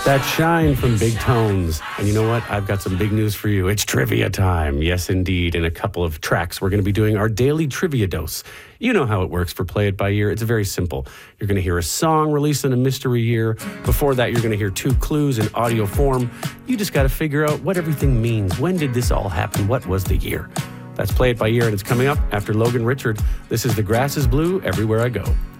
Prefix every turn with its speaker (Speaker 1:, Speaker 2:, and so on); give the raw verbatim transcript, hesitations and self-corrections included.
Speaker 1: That shine from Big Tones. And you know what? I've got some big news for you. It's trivia time. Yes, indeed. In a couple of tracks, we're going to be doing our daily trivia dose. You know how it works for Play It By Ear. It's very simple. You're going to hear a song released in a mystery year. Before that, you're going to hear two clues in audio form. You just got to figure out what everything means. When did this all happen? What was the year? That's Play It By Ear, and it's coming up after Logan Richard. This is The Grass is Blue Everywhere I Go.